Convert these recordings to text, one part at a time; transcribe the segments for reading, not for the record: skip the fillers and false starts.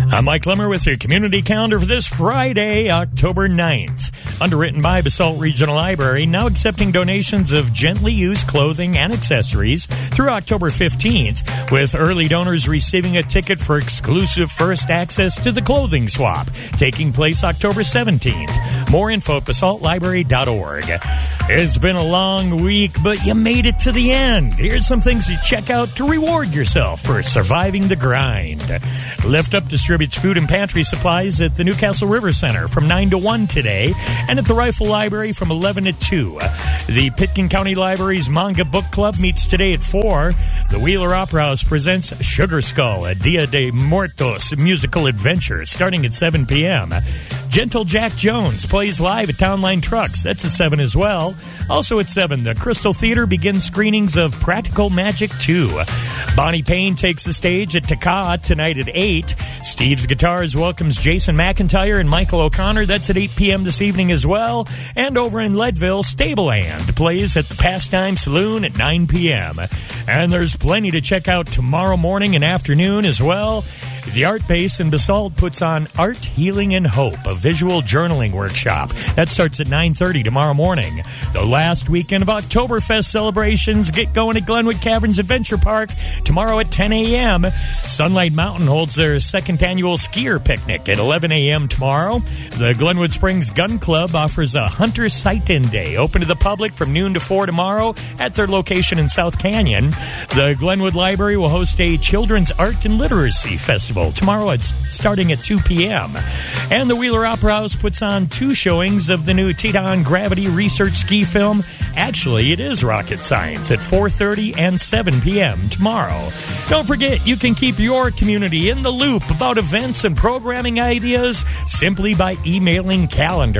I'm Mike Lemmer with your community calendar for this Friday, October 9th. Underwritten by Basalt Regional Library, now accepting donations of gently used clothing and accessories through October 15th, with early donors receiving a ticket for exclusive first access to the clothing swap, taking place October 17th. More info at basaltlibrary.org. It's been a long week, but you made it to the end. Here's some things to check out to reward yourself for surviving the grind. Lift Up distributes food and pantry supplies at the Newcastle River Center from 9 to 1 today, and at the Rifle Library from 11 to 2. The Pitkin County Library's Manga Book Club meets today at 4. The Wheeler Opera House presents Sugar Skull, a Dia de Muertos musical adventure, starting at 7 p.m. Gentle Jack Jones plays live at Town Line Trucks. That's at 7 as well. Also at 7, the Crystal Theater begins screenings of Practical Magic 2. Bonnie Payne takes the stage at Taka tonight at 8. Steve's Guitars welcomes Jason McIntyre and Michael O'Connor. That's at 8 p.m. this evening as well. And over in Leadville, Stableland plays at the Pastime Saloon at 9 p.m. And there's plenty to check out tomorrow morning and afternoon as well. The Art Base in Basalt puts on Art, Healing, and Hope, a visual journaling workshop. That starts at 9:30 tomorrow morning. The last weekend of Oktoberfest celebrations get going at Glenwood Caverns Adventure Park tomorrow at 10 a.m. Sunlight Mountain holds their second annual skier picnic at 11 a.m. tomorrow. The Glenwood Springs Gun Club offers a Hunter Sight-In Day, open to the public from noon to 4 tomorrow at their location in South Canyon. The Glenwood Library will host a Children's Art and Literacy Festival tomorrow starting at 2 p.m. And the Wheeler Opera House puts on 2 showings of the new Teton Gravity Research Ski film. Actually, it is Rocket Science at 4:30 and 7 p.m. tomorrow. Don't forget, you can keep your community in the loop about events and programming ideas simply by emailing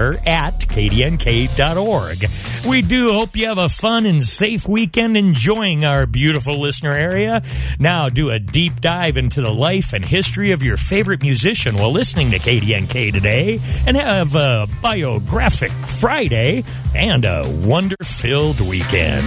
calendar@kdnk.org. We do hope you have a fun and safe weekend enjoying our beautiful listener area. Now do a deep dive into the life and history of your favorite musician while listening to KDNK today, and have a Biographic Friday and a wonder-filled weekend.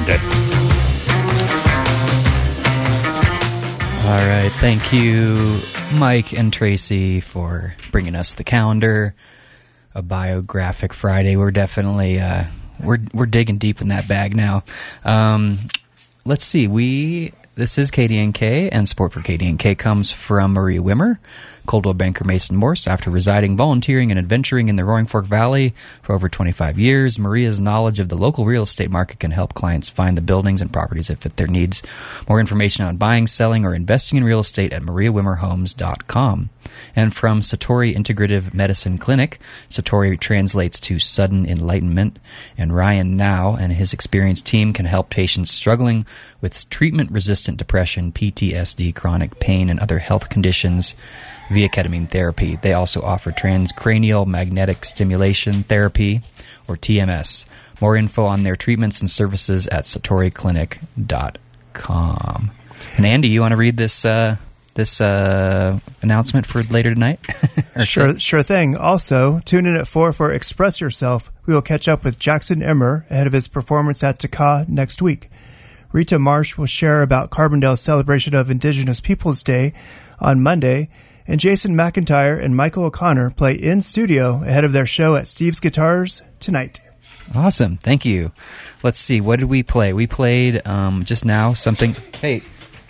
All right, thank you, Mike and Tracy, for bringing us the calendar. A Biographic Friday. We're definitely we're digging deep in that bag now. Let's see. This is KDNK, and support for KDNK comes from Maria Wimmer, Coldwell Banker Mason Morse. After residing, volunteering, and adventuring in the Roaring Fork Valley for over 25 years, Maria's knowledge of the local real estate market can help clients find the buildings and properties that fit their needs. More information on buying, selling, or investing in real estate at mariawimmerhomes.com. And from Satori Integrative Medicine Clinic, Satori translates to sudden enlightenment, and Ryan Now and his experienced team can help patients struggling with treatment-resistant depression, PTSD, chronic pain, and other health conditions via ketamine therapy. They also offer transcranial magnetic stimulation therapy, or TMS. More info on their treatments and services at satoriclinic.com. And Andy, you want to read this announcement for later tonight? Sure thing. Also, tune in at 4 for Express Yourself. We will catch up with Jackson Emmer ahead of his performance at Taka next week. Rita Marsh will share about Carbondale's celebration of Indigenous Peoples Day on Monday, and Jason McIntyre and Michael O'Connor play in studio ahead of their show at Steve's Guitars tonight. Awesome. Thank you. Let's see. What did we play? We played just now something. Hey.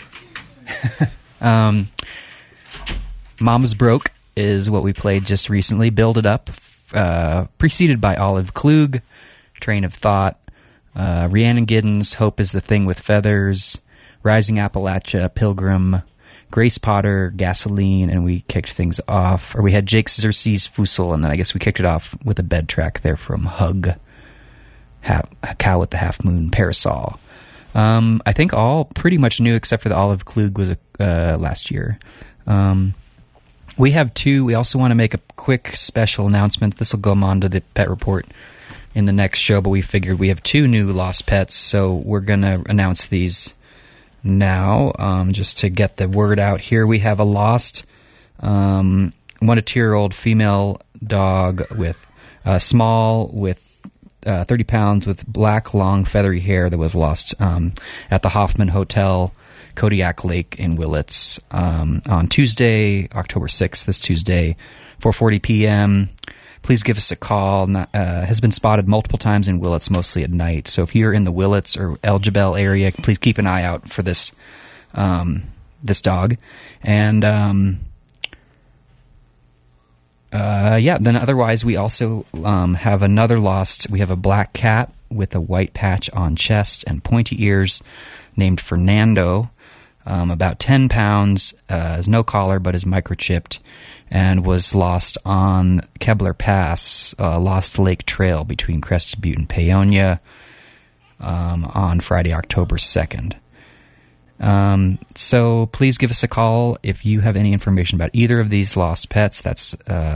Mama's Broke is what we played just recently. Build It Up, preceded by Olive Klug, Train of Thought, Rhiannon Giddens, Hope is the Thing with Feathers, Rising Appalachia, Pilgrim, Grace Potter, Gasoline, and we kicked things off. Or we had Jake Xerxes Fussel, and then I guess we kicked it off with a bed track there from Hug, A Cow with the Half Moon, Parasol. I think all pretty much new except for the Olive Klug was last year. We have 2. We also want to make a quick special announcement. This will go on to the pet report in the next show, but we figured we have 2 new lost pets, so we're going to announce these now just to get the word out here. We have a lost 1 to 2-year-old female dog with small with 30 pounds with black, long, feathery hair that was lost at the Hoffman Hotel Kodiak Lake in Willits on Tuesday, October 6th, this Tuesday, 4:40 p.m. Please give us a call. Has been spotted multiple times in Willits, mostly at night. So if you're in the Willits or El Jebel area, please keep an eye out for this this dog. And then otherwise we also have another lost. We have a black cat with a white patch on chest and pointy ears named Fernando, about 10 pounds, has no collar but is microchipped, and was lost on Kebler Pass, Lost Lake Trail between Crested Butte and Paonia on Friday, October 2nd. So please give us a call if you have any information about either of these lost pets. That's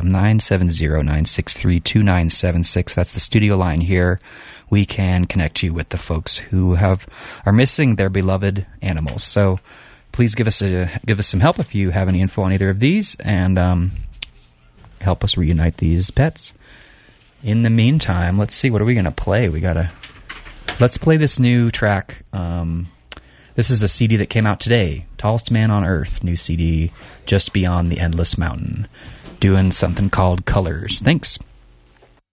970-963-2976. That's the studio line here. We can connect you with the folks who are missing their beloved animals. So please give us some help if you have any info on either of these, and help us reunite these pets. In the meantime, let's see, what are we going to play? Let's play this new track. This is a CD that came out today, Tallest Man on Earth, new CD, Just Beyond the Endless Mountain, doing something called Colors. Thanks.